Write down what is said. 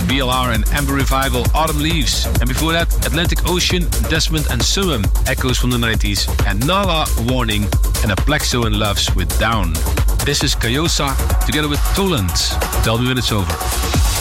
BLR and Amber Revival, Autumn Leaves. And before that, Atlantic Ocean, Desmond and Summum, Echoes from the 90s. And Nala, Warning, and Aplexo and Loves with Down. This is Kayosa together with Toland. Tell me when it's over.